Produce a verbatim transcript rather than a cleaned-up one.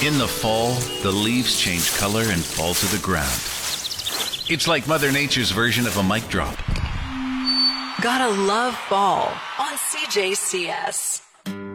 In the fall, the leaves change color and fall to the ground. It's like Mother Nature's version of a mic drop. Gotta love fall on C J C S.